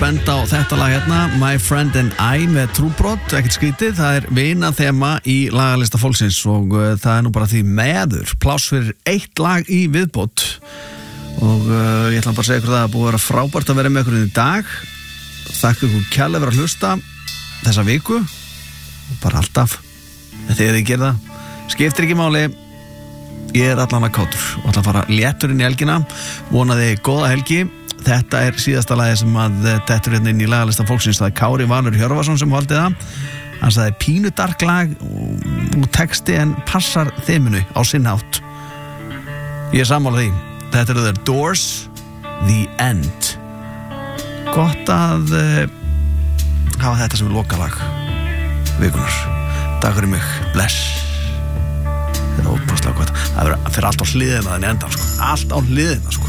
spennt á þetta lag hérna, My Friend and I með Trúbrot, ekkert skrítið, það er vinaþema í lagalista fólksins og það er nú bara því meður, pláss fyrir eitt lag í viðbót og ég ætla bara að segja ykkur það að búið að vera frábært að vera með ykkur í dag, þakka ykkur kærlega fyrir að hlusta þessa viku og bara alltaf, þegar þið gerir það, skiptir ekki máli, ég er allan að kátur og ætla að fara léttur inn í helgina, vonaði góða helgi. Þetta er síðasta lagi sem að dettur hérna inn í lagalista fólksins, það er Kári Valur Hjörvarsson sem valdi það, hann sagði pínu dark lag og texti en passar þeminu á sinn hátt. Ég er sammála því, þetta eru The Doors, The End. Gott að hafa þetta sem lokalag vikunar. Takk fyrir mig, bless. Þetta er óbúslega gott, það fyrir allt á hliðina þannig endan, sko. Allt á hliðina, sko.